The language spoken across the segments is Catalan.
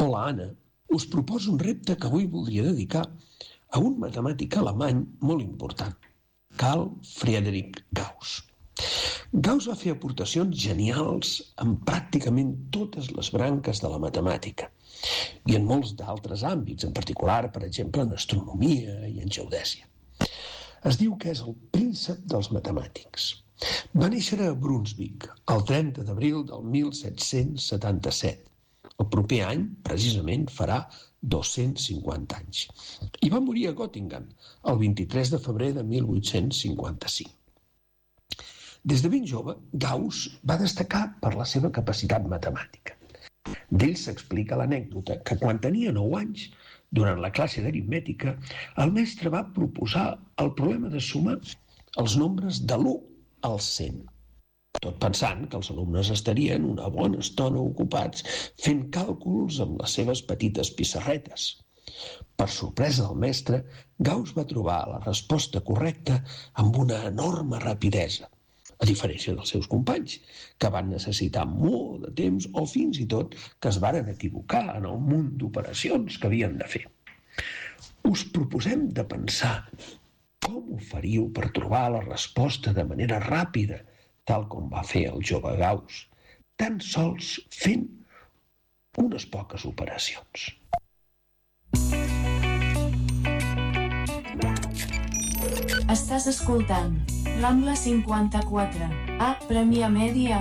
Hola, Anna. Us proposo un repte que avui voldria dedicar a un matemàtic alemany molt important, Carl Friedrich Gauss. Gauss va fer aportacions genials en pràcticament totes les branques de la matemàtica i en molts d'altres àmbits, en particular, per exemple, en astronomia i en geodèsia. Es diu que és el príncep dels matemàtics. Va néixer a Brunswick el 30 d'abril del 1777. El proper any, precisament, farà 250 anys. I va morir a Göttingen el 23 de febrer de 1855. Des de ben jove, Gauss va destacar per la seva capacitat matemàtica. D'ell s'explica l'anècdota que quan tenia 9 anys, durant la classe d'aritmètica, el mestre va proposar el problema de sumar els nombres de l'1 al 100. Tot pensant que els alumnes estarien una bona estona ocupats fent càlculs amb les seves petites pissarretes. Per sorpresa del mestre, Gauss va trobar la resposta correcta amb una enorme rapidesa, a diferència dels seus companys, que van necessitar molt de temps o fins i tot que es varen equivocar en el munt d'operacions que havien de fer. Us proposem de pensar com ho faríeu per trobar la resposta de manera ràpida, tal com va fer el jove Gauss, tan sols fent unes poques operacions. Estàs escoltant l'Angle 54 a Premià Mèdia.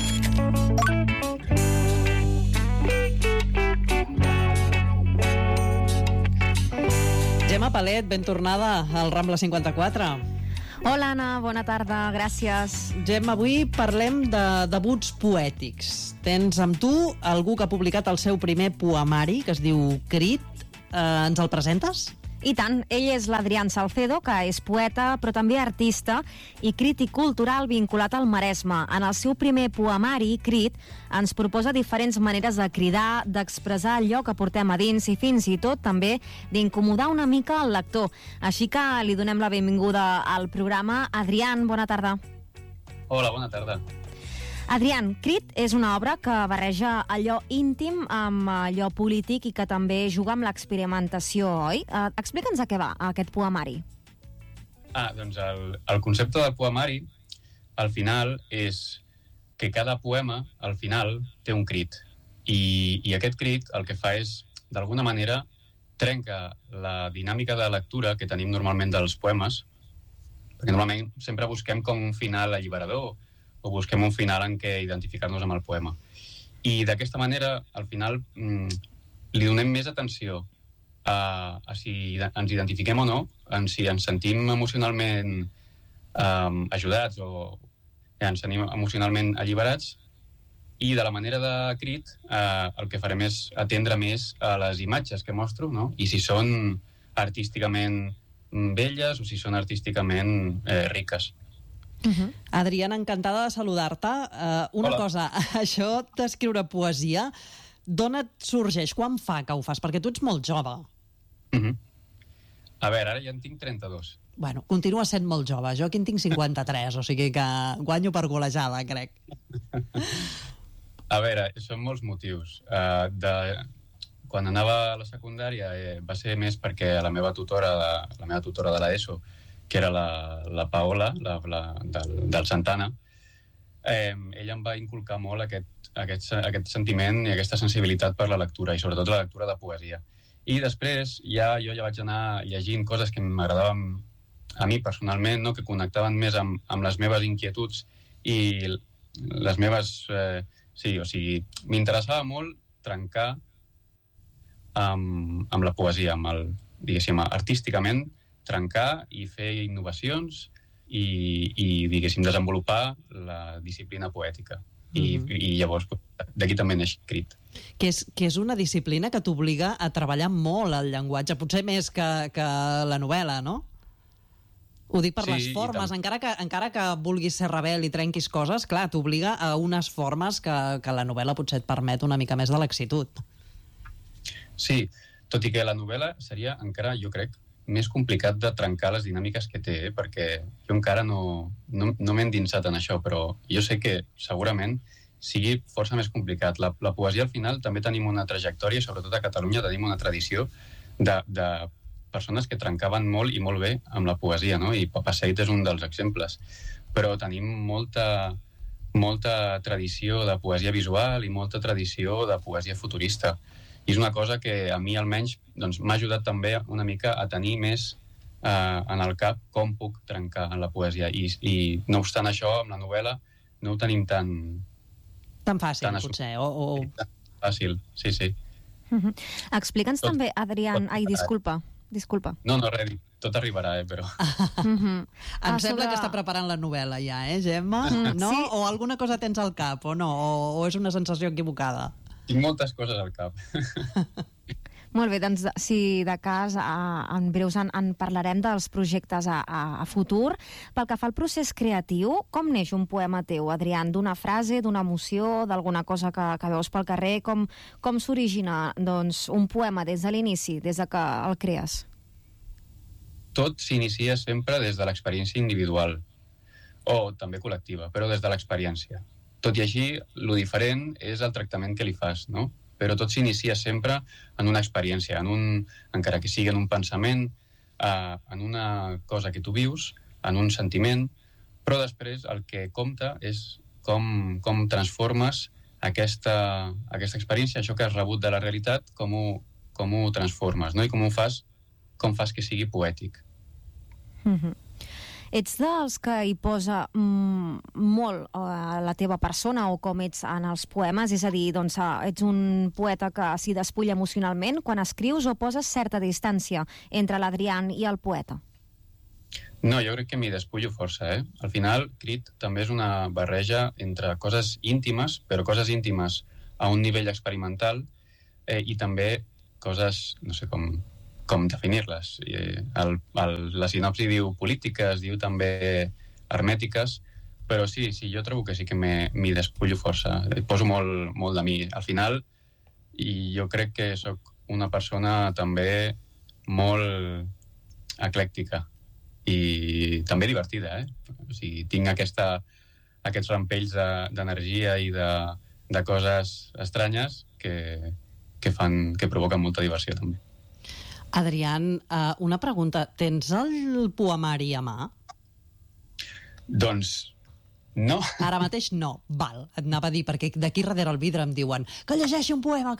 Gemma Palet, ben tornada al Rambla 54. Hola, Anna, bona tarda, gràcies. Gemma, avui parlem de debuts poètics. Tens amb tu algú que ha publicat el seu primer poemari, que es diu Crit. Ens el presentes? I tant, ell és l'Adrián Salcedo, que és poeta, però també artista i crític cultural vinculat al Maresme. En el seu primer poemari, Crit, ens proposa diferents maneres de cridar, d'expressar allò que portem a dins i fins i tot també d'incomodar una mica el lector. Així que li donem la benvinguda al programa. Adrián, bona tarda. Hola, bona tarda. Adrián, Crit és una obra que barreja allò íntim amb allò polític i que també juga amb l'experimentació, oi? Explica'ns a què va aquest poemari. Doncs el concepte del poemari, al final, és que cada poema, al final, té un crit. I aquest crit el que fa és, d'alguna manera, trenca la dinàmica de lectura que tenim normalment dels poemes, perquè normalment sempre busquem com un final alliberador, o busquem un final en què identificar-nos amb el poema. I d'aquesta manera, al final, li donem més atenció a si ens identifiquem o no, en si ens sentim emocionalment ajudats o ens sentim emocionalment alliberats, i de la manera de Crit el que farem és atendre més a les imatges que mostro, no? I si són artísticament belles o si són artísticament riques. Adrián, encantada de saludar-te. Una cosa, això d'escriure poesia, d'on et sorgeix? Quan fa que ho fas? Perquè tu ets molt jove. A veure, ara ja en tinc 32. Bueno, continua sent molt jove. Jo aquí en tinc 53, o sigui que guanyo per golejada, crec. A veure, són molts motius. Quan anava a la secundària va ser més perquè la meva tutora de l'ESO, que era la Paola, del Santana, ella em va inculcar molt aquest sentiment i aquesta sensibilitat per la lectura, i sobretot la lectura de poesia. I després jo ja vaig anar llegint coses que m'agradaven a mi personalment, no? Que connectaven més amb les meves inquietuds i les meves... o sigui, m'interessava molt trencar amb la poesia, diguéssim, artísticament, trencar i fer innovacions i diguéssim, desenvolupar la disciplina poètica. I llavors d'aquí també n'he escrit. Que és una disciplina que t'obliga a treballar molt el llenguatge, potser més que la novel·la, no? Ho dic per les formes, encara que vulguis ser rebel i trenquis coses, clar, t'obliga a unes formes que la novel·la potser et permet una mica més de laxitud. Sí, tot i que la novel·la seria encara, jo crec, més complicat de trencar les dinàmiques que té, perquè jo encara no m'he endinsat en això, però jo sé que segurament sigui força més complicat. La poesia, al final, també tenim una trajectòria, sobretot a Catalunya tenim una tradició de persones que trencaven molt i molt bé amb la poesia, no? I Papaseit és un dels exemples. Però tenim molta tradició de poesia visual i molta tradició de poesia futurista. I és una cosa que a mi, almenys, doncs, m'ha ajudat també una mica a tenir més en el cap com puc trencar en la poesia. I no obstant això, amb la novel·la, no ho tenim tan fàcil, potser. Tan fàcil, sí. Explica'ns també, Adrián... Ai, disculpa. No, res, tot arribarà, però... Em sembla que està preparant la novel·la ja, Gemma? No? Sí. O alguna cosa tens al cap, o no? O és una sensació equivocada? Tinc moltes coses al cap. Molt bé, doncs si de cas en breus en parlarem dels projectes a futur. Pel que fa al procés creatiu, com neix un poema teu, Adrián? D'una frase, d'una emoció, d'alguna cosa que veus pel carrer? Com s'origina un poema des de l'inici, des de que el crees? Tot s'inicia sempre des de l'experiència individual, o també col·lectiva, però des de l'experiència. Tot i així, lo diferent és el tractament que li fas, no? Però tot s'inicia sempre en una experiència, encara que sigui en un pensament, en una cosa que tu vius, en un sentiment, però després el que compta és com transformes aquesta experiència, això que has rebut de la realitat, com ho transformes, no? I com fas que sigui poètic. Ets dels que hi posa molt la teva persona o com ets en els poemes? És a dir, ets un poeta que s'hi despulla emocionalment quan escrius o poses certa distància entre l'Adrián i el poeta? No, jo crec que m'hi despullo força, Al final, Crit també és una barreja entre coses íntimes, però coses íntimes a un nivell experimental, i també coses, no sé com definir-les. La sinopsi diu polítiques, diu també hermètiques, però sí, jo trobo que sí que m'hi despullo força. Poso molt de mi. Al final, i jo crec que sóc una persona també molt eclèctica i també divertida, O sigui, tinc aquests rampells d'energia i de coses estranyes que provoquen molta diversió, també. Adrián, una pregunta. Tens el poemari a mà? Doncs no. Ara mateix no. Val, et anava a dir, perquè d'aquí darrere el vidre em diuen que llegeixi un poema.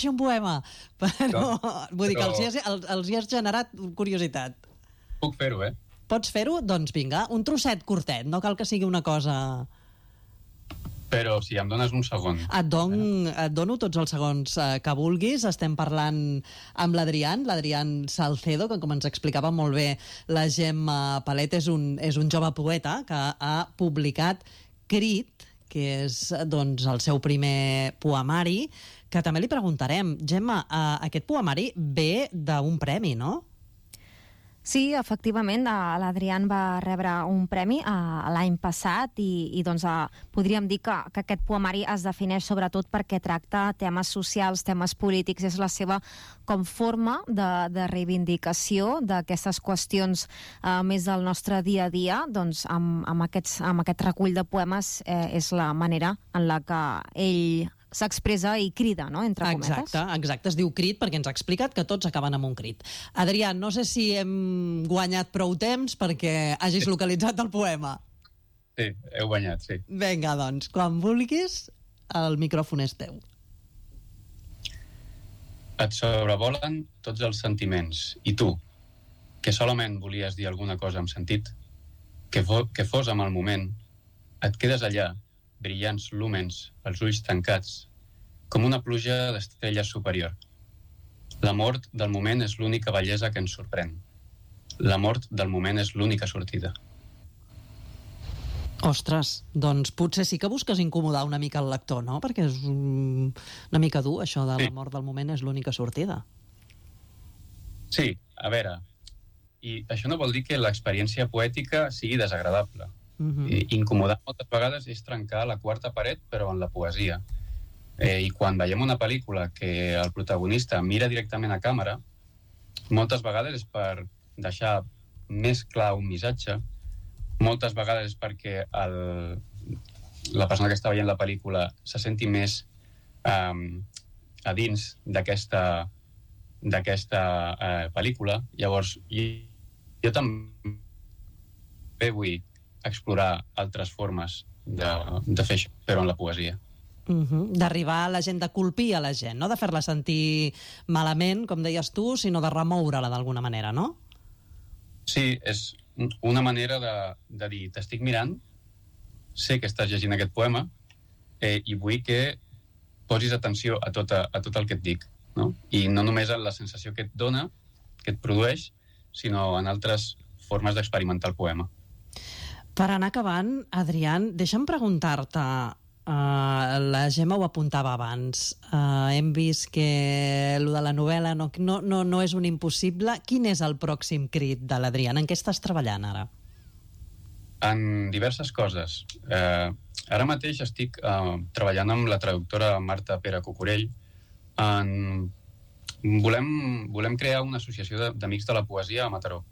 Però vull dir que els hi has generat curiositat. Puc fer-ho, Pots fer-ho? Doncs vinga, un trosset curtet. No cal que sigui una cosa... Però si em dones un segon... Et dono tots els segons que vulguis. Estem parlant amb l'Adrián Salcedo, que com ens explicava molt bé la Gemma Palet, és un jove poeta que ha publicat Crit, que és el seu primer poemari, que també li preguntarem. Gemma, aquest poemari ve d'un premi, no? Sí, efectivament, l'Adrián va rebre un premi l'any passat i podríem dir que aquest poemari es defineix sobretot perquè tracta temes socials, temes polítics, és la seva forma de reivindicació d'aquestes qüestions més del nostre dia a dia. Doncs amb aquest recull de poemes és la manera en la que ell s'expressa i crida, no?, entre cometes. Exacte, es diu Crit perquè ens ha explicat que tots acaben amb un crit. Adrián, no sé si hem guanyat prou temps perquè hagis localitzat el poema. Sí, heu guanyat, sí. Vinga, doncs, quan vulguis, el micròfon és teu. Et sobrevolen tots els sentiments, i tu, que solament volies dir alguna cosa amb sentit, que fos amb el moment, et quedes allà, brillants lúmens, els ulls tancats, com una pluja d'estrelles superior. La mort del moment és l'única bellesa que ens sorprèn. La mort del moment és l'única sortida. Ostres, doncs potser sí que busques incomodar una mica el lector, no? Perquè és una mica dur, això de la mort del moment és l'única sortida. Sí, a veure, i això no vol dir que l'experiència poètica sigui desagradable. Incomodar moltes vegades és trencar la quarta paret, però en la poesia. I quan veiem una pel·lícula que el protagonista mira directament a càmera, moltes vegades és per deixar més clar un missatge, moltes vegades és perquè la persona que està veient la pel·lícula se senti més a dins d'aquesta pel·lícula. Llavors, jo també vull explorar altres formes de fer això, però en la poesia. D'arribar a la gent, de colpir a la gent, no de fer-la sentir malament, com deies tu, sinó de remoure-la d'alguna manera, no? Sí, és una manera de dir, t'estic mirant, sé que estàs llegint aquest poema i vull que posis atenció a tot el que et dic, no? I no només en la sensació que et dona, que et produeix, sinó en altres formes d'experimentar el poema. Per anar acabant, Adrián, deixa'm preguntar-te, la Gemma ho apuntava abans, hem vist que el de la novel·la no és un impossible. Quin és el pròxim crit de l'Adrián? En què estàs treballant ara? En diverses coses. Ara mateix estic treballant amb la traductora Marta Pere Cucurell. Volem crear una associació d'amics de la poesia a Mataró.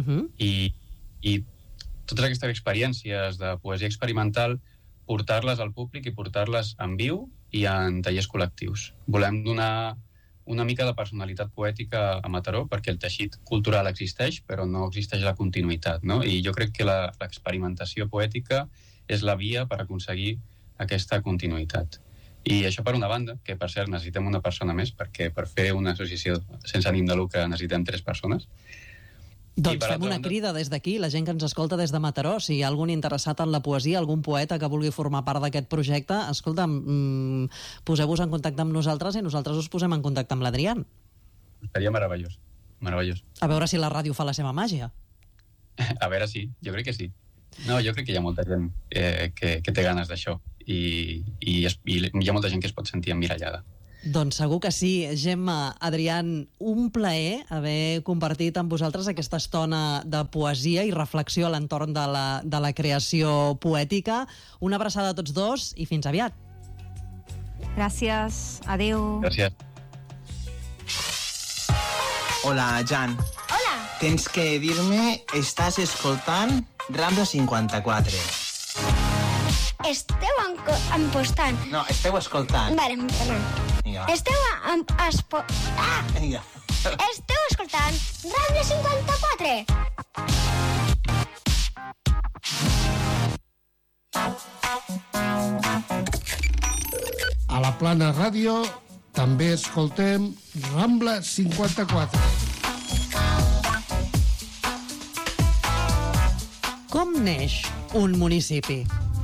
I totes aquestes experiències de poesia experimental, portar-les al públic i portar-les en viu i en tallers col·lectius. Volem donar una mica de personalitat poètica a Mataró, perquè el teixit cultural existeix, però no existeix la continuïtat, no? I jo crec que l'experimentació poètica és la via per aconseguir aquesta continuïtat. I això per una banda, que per cert necessitem una persona més, perquè per fer una associació sense ànim de lucre necessitem 3 persones. Doncs fem una crida des d'aquí, la gent que ens escolta des de Mataró, si hi ha algun interessat en la poesia, algun poeta que vulgui formar part d'aquest projecte, escolta'm, poseu-vos en contacte amb nosaltres i nosaltres us posem en contacte amb l'Adrián. Estaria meravellós, meravellós. A veure si la ràdio fa la seva màgia. A veure, sí, jo crec que sí. No, jo crec que hi ha molta gent que té ganes d'això i hi ha molta gent que es pot sentir emmirallada. Doncs segur que sí. Gemma, Adrián, un plaer haver compartit amb vosaltres aquesta estona de poesia i reflexió a l'entorn de la creació poètica. Una abraçada a tots dos i fins aviat. Gràcies. Adéu. Gràcies. Hola, Jan. Hola. Tens que dir-me, estàs escoltant Rambla 54. Esteu empostant. No, esteu escoltant. Vale, perdó. Vinga. Esteu Vinga. Esteu escoltant Rambla 54. A la Plana Ràdio també escoltem Rambla 54. Com neix un municipi?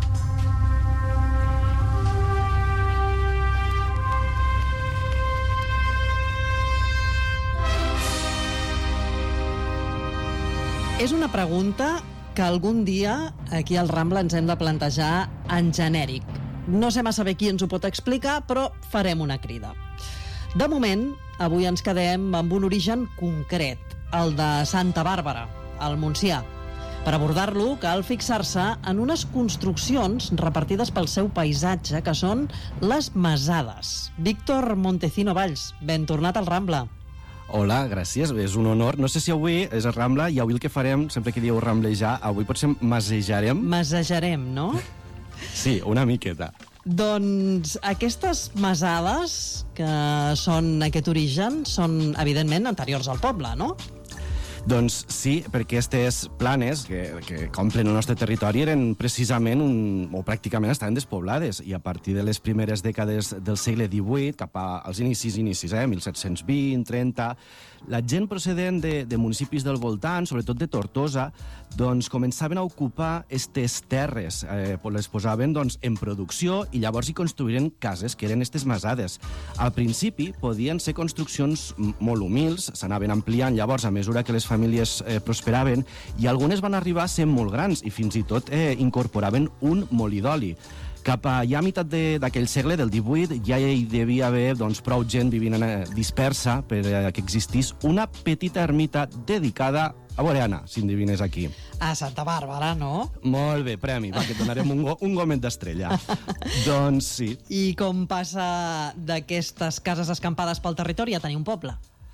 És una pregunta que algun dia aquí al Rambla ens hem de plantejar en genèric. No sé massa bé qui ens ho pot explicar, però farem una crida. De moment, avui ens quedem amb un origen concret, el de Santa Bàrbara, al Montsià. Per abordar-lo, cal fixar-se en unes construccions repartides pel seu paisatge, que són les Masades. Víctor Montecino Valls, ben tornat al Rambla. Hola, gràcies, és un honor. No sé si avui és el Rambla i avui el que farem, sempre que dieu ramblejar, avui potser masejarem. Masejarem, no? Sí, una miqueta. Doncs aquestes masades, que són aquest origen, són evidentment anteriors al poble, no? Doncs sí, perquè aquestes planes que omplen el nostre territori eren precisament o pràcticament estaven despoblades, i a partir de les primeres dècades del segle XVIII, cap als inicis, 1720, 30, la gent procedent de municipis del voltant, sobretot de Tortosa, doncs començaven a ocupar aquestes terres, les posaven en producció i llavors hi construïren cases, que eren aquestes masades. Al principi podien ser construccions molt humils, s'anaven ampliant llavors a mesura que les famílies prosperaven, i algunes van arribar a ser molt grans i fins i tot incorporaven un molí d'oli. Cap a ja a meitat d'aquell segle, del XVIII, ja hi devia haver prou gent vivint dispersa per que existís una petita ermita dedicada a veure, Anna, si endevines aquí. A Santa Bàrbara, no? Molt bé, premi, va, que et donarem un gomet d'estrella. Doncs sí. I com passa d'aquestes cases escampades pel territori a tenir un poble?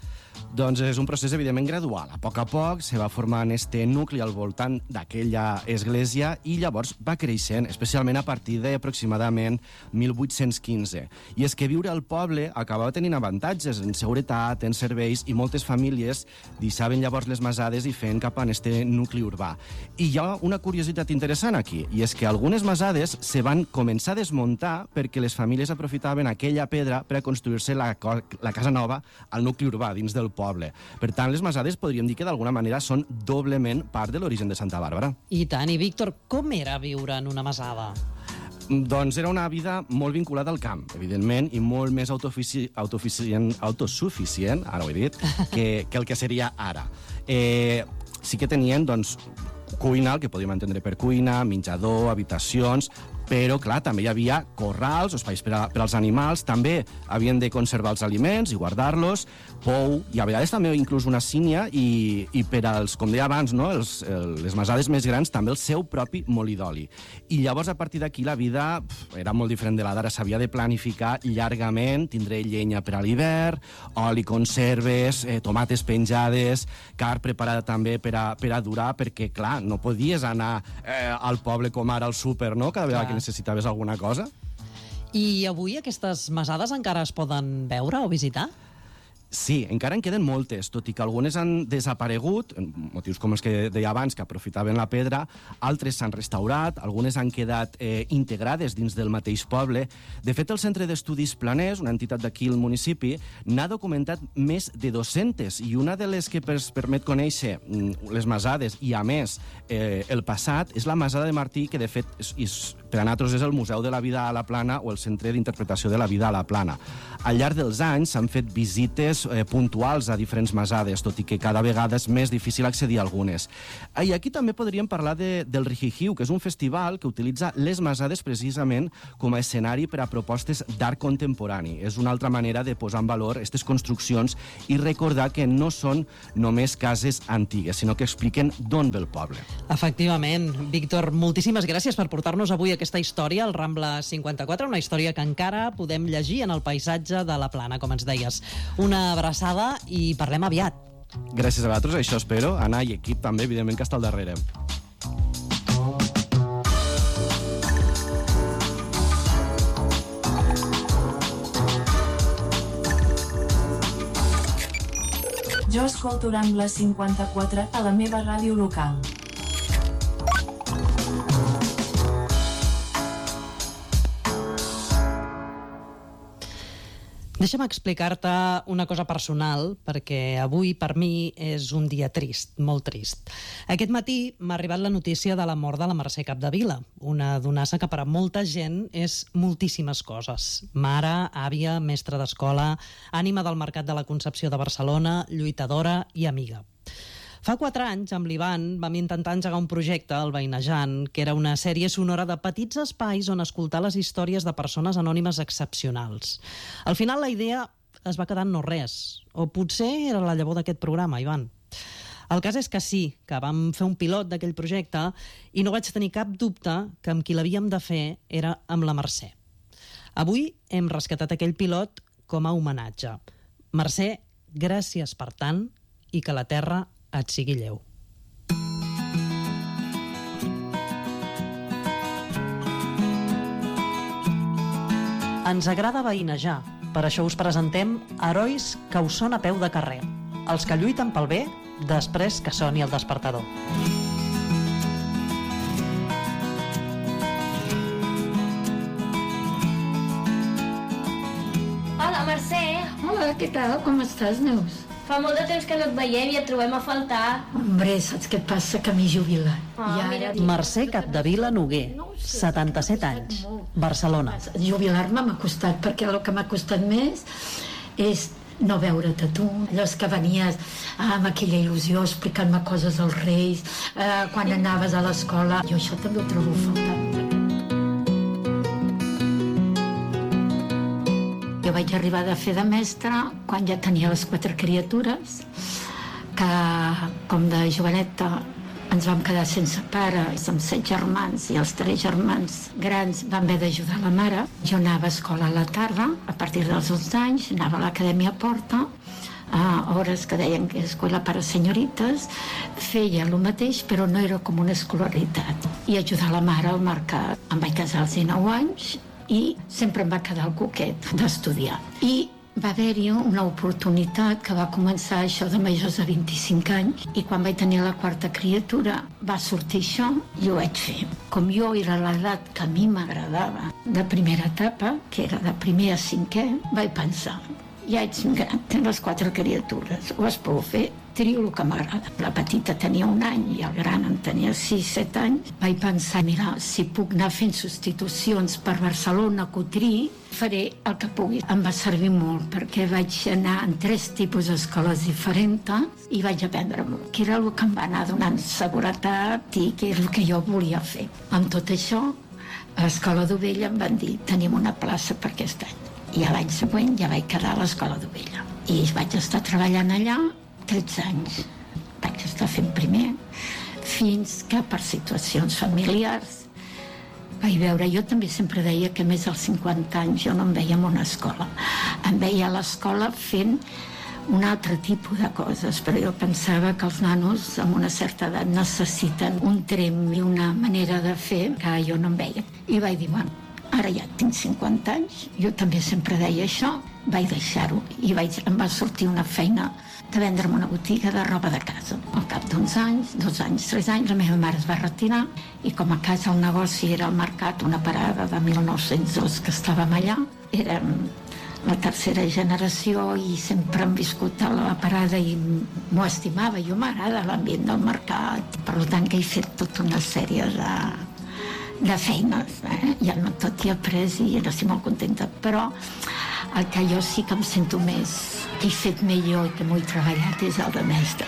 Doncs és un procés, evidentment, gradual. A poc se va formant este nucli al voltant d'aquella església i llavors va creixent, especialment a partir d'aproximadament 1815. I és que viure al poble acabava tenint avantatges en seguretat, en serveis, i moltes famílies deixaven llavors les masades i feien cap a este nucli urbà. I hi ha una curiositat interessant aquí, i és que algunes masades se van començar a desmuntar perquè les famílies aprofitaven aquella pedra per a construir-se la casa nova al nucli urbà, dins del poble. Per tant, les masades podríem dir que d'alguna manera són doblement part de l'origen de Santa Bàrbara. I tant. I Víctor, com era viure en una masada? Doncs era una vida molt vinculada al camp, evidentment, i molt més autosuficient, ara ho he dit, que el que seria ara. Sí que tenien, doncs, cuina, el que podíem entendre per cuina, menjador, habitacions, però, clar, també hi havia corrals, espais per als animals, també havien de conservar els aliments i guardar-los, pou, i a vegades també inclús una sínia, i per als, com deia abans, no, les masades més grans, també el seu propi molí d'oli. I llavors, a partir d'aquí, la vida era molt diferent de la d'ara. S'havia de planificar llargament, tindre llenya per a l'hivern, oli, conserves, tomates penjades, carn preparada també per a durar, perquè, clar, no podies anar al poble com ara al súper, no?, cada vegada que necessitaves alguna cosa. I avui aquestes masades encara es poden veure o visitar? Sí, encara en queden moltes, tot i que algunes han desaparegut, motius com els que deia abans, que aprofitaven la pedra, altres s'han restaurat, algunes han quedat integrades dins del mateix poble. De fet, el Centre d'Estudis Planers, una entitat d'aquí al municipi, n'ha documentat més de 200, i una de les que permet conèixer les masades i, a més, el passat, és la Masada de Martí, que, de fet, per a nosaltres és el Museu de la Vida a la Plana o el Centre d'Interpretació de la Vida a la Plana. Al llarg dels anys s'han fet visites puntuals a diferents masades, tot i que cada vegada és més difícil accedir a algunes. I aquí també podríem parlar del Rihihiu, que és un festival que utilitza les masades precisament com a escenari per a propostes d'art contemporani. És una altra manera de posar en valor aquestes construccions i recordar que no són només cases antigues, sinó que expliquen d'on ve el poble. Efectivament. Víctor, moltíssimes gràcies per portar-nos avui aquesta història, el Rambla 54, una història que encara podem llegir en el paisatge de la Plana, com ens deies. Una abraçada i parlem aviat. Gràcies a vosaltres, això espero. Anna i equip també, evidentment, que està al darrere. Jo escolto Rambla 54 a la meva ràdio local. Deixa'm explicar-te una cosa personal, perquè avui per mi és un dia trist, molt trist. Aquest matí m'ha arribat la notícia de la mort de la Mercè Capdevila, una donassa que per a molta gent és moltíssimes coses. Mare, àvia, mestra d'escola, ànima del Mercat de la Concepció de Barcelona, lluitadora i amiga. Fa 4 anys, amb l'Ivan, vam intentar engegar un projecte, el Veïnejant, que era una sèrie sonora de petits espais on escoltar les històries de persones anònimes excepcionals. Al final, la idea es va quedar en no res. O potser era la llavor d'aquest programa, Ivan. El cas és que sí, que vam fer un pilot d'aquell projecte i no vaig tenir cap dubte que amb qui l'havíem de fer era amb la Mercè. Avui hem rescatat aquell pilot com a homenatge. Mercè, gràcies per tant i que la terra et sigui lleu. Ens agrada veïnejar, per això us presentem herois que us són a peu de carrer, els que lluiten pel bé després que soni el despertador. Hola, Mercè. Hola, què tal? Com estàs, Neus? Fa molt de temps que no et veiem i et trobem a faltar. Hombre, saps què et passa? Que m'he jubilat. Mercè Capdevila Noguer, 77 anys, Barcelona. Jubilar-me m'ha costat, perquè el que m'ha costat més és no veure't a tu. Allò és que venies amb aquella il·lusió explicant-me coses als Reis, quan anaves a l'escola. Jo això també ho trobo a faltar. Jo vaig arribar a fer de mestra quan ja tenia les 4 criatures, que com de joveneta ens vam quedar sense pare, amb 7 germans, i els 3 germans grans van haver d'ajudar la mare. Jo anava a escola a la tarda, a partir dels 11 anys, anava a l'Acadèmia Porta, a hores que deien que escola para senyorites, feia el mateix, però no era com una escolaritat. I ajudar la mare al mercat. Em vaig casar als 19 anys i sempre em va quedar el coquet d'estudiar. I va haver-hi una oportunitat que va començar això de majors de 25 anys i quan vaig tenir la quarta criatura va sortir això i ho vaig fer. Com jo era l'edat que a mi m'agradava de primera etapa, que era de primer a cinquè, vaig pensar, ja ets gran, tens les 4 criatures, ho has pogut fer, trio el que m'agrada. La petita tenia 1 any i el gran en tenia 6-7 anys. Vaig pensar, mira, si puc anar fent substitucions per Barcelona, Cotrí, faré el que pugui. Em va servir molt perquè vaig anar en 3 tipus d'escoles diferents i vaig aprendre molt, que era el que em va anar donant seguretat i que era el que jo volia fer. Amb tot això, a l'Escola d'Ovella em van dir, tenim una plaça per aquest any. I l'any següent ja vaig quedar a l'Escola d'Ovella. I vaig estar treballant allà 13 anys. Vaig estar fent primer, fins que per situacions familiars vaig veure, jo també sempre deia que més dels 50 anys jo no em veia en una escola. Em veia a l'escola fent un altre tipus de coses, però jo pensava que els nanos amb una certa edat necessiten un trem i una manera de fer que jo no em veia. I vaig dir, bueno, ara ja tinc 50 anys, jo també sempre deia això, vaig deixar-ho i em va sortir una feina de vendre'm una botiga de roba de casa. Al cap d'uns anys, 2 anys, 3 anys, la meva mare es va retirar i com a casa el negoci era al mercat, una parada de 1902 que estàvem allà. Érem la tercera generació i sempre hem viscut a la parada i m'ho estimava. Jo m'agrada l'ambient del mercat, per tant que he fet tota una sèrie de feines. Ja no tot hi he après i estic molt contenta, però el que jo sí que em sento més, que he fet millor i que m'ho he treballat és el de mestre.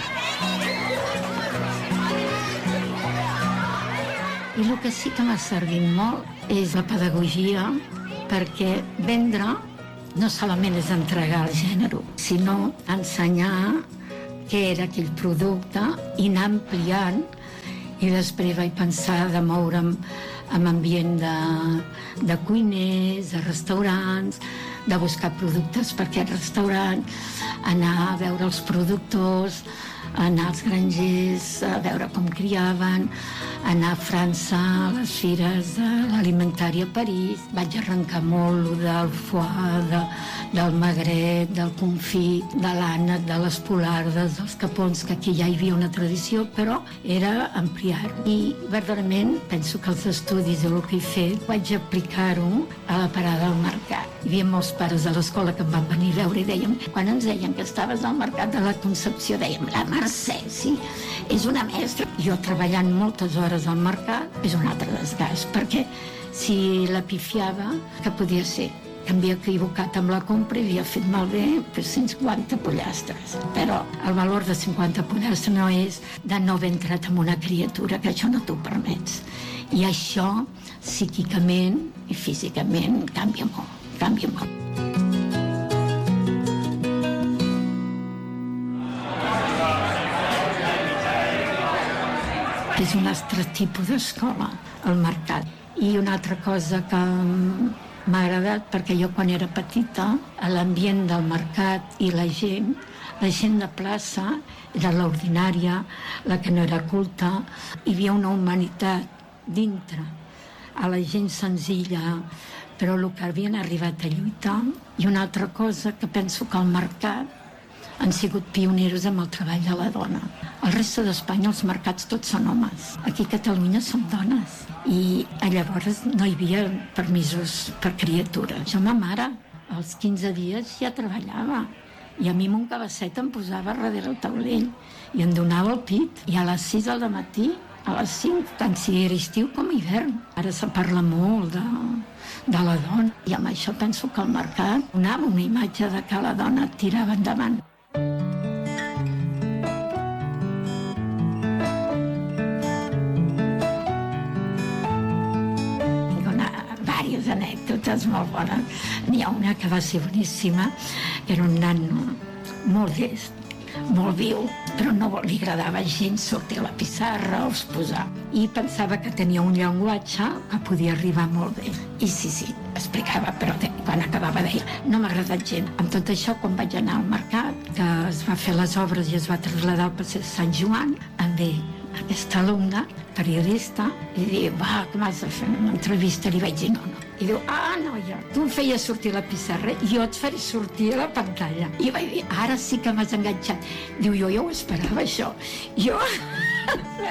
I el que sí que m'ha servit molt és la pedagogia, perquè vendre no solament és entregar el gènere, sinó ensenyar què era aquell producte i anar ampliant. I després vaig pensar de moure'm en ambient de cuiners, de restaurants, de buscar productes per aquest restaurant, anar a veure els productors, anar als grangers, a veure com criaven, anar a França, a les fires de l'alimentària a París. Vaig arrencar molt del foie, del magret, del confit, de l'ànec, de les polardes, dels capons, que aquí ja hi havia una tradició, però era ampliar. I verdaderament penso que els estudis i el que he fet vaig aplicar-ho a la parada del mercat. Hi havia molts pares de l'escola que em van venir a veure i dèiem, quan ens deien que estaves al mercat de la Concepció, dèiem, la Mercè, sí, és una mestra. Jo treballant moltes hores al mercat és un altre desgast, perquè si la pifiava, què podia ser? Que m'havia equivocat amb la compra i havia fet malbé 150 pollastres. Però el valor de 50 pollastres no és de no haver entrat en una criatura, que això no t'ho permets. I això, psíquicament i físicament, canvia molt, canvia molt. És un altre tipus d'escola, el mercat. I una altra cosa que m'ha agradat, perquè jo quan era petita, a l'ambient del mercat i la gent de plaça era l'ordinària, la que no era culta, hi havia una humanitat dintre, a la gent senzilla, però el que havien arribat a lluitar. I una altra cosa que penso que al mercat han sigut pioneros amb el treball de la dona. Al resta d'Espanya els mercats tots són homes. Aquí a Catalunya són dones. I llavors no hi havia permisos per criatura. Jo, ma mare, als 15 dies ja treballava. I a mi amb un cabasset em posava darrere el taulell i em donava el pit. I a les 6 del matí, a les 5, tant si era estiu com hivern. Ara se parla molt de la dona. I amb això penso que el mercat donava una imatge de que la dona tirava endavant. Anècdotes molt bones. N'hi ha una que va ser boníssima, que era un nan molt llest, molt viu, però no li agradava gens sortir a la pissarra o exposar. I pensava que tenia un llenguatge que podia arribar molt bé. I sí, explicava, però quan acabava deia, no m'ha agradat gens. Amb tot això, quan vaig anar al mercat, que es va fer les obres i es va traslladar al passeig Sant Joan, em ve aquesta alumna, periodista, i diu, va, que m'has de fer una entrevista? Li vaig dir, no. I diu, noia, tu em feies sortir a la pissarra i jo et faré sortir a la pantalla. I vaig dir, ara sí que m'has enganxat. Diu, jo ja ho esperava, això. Jo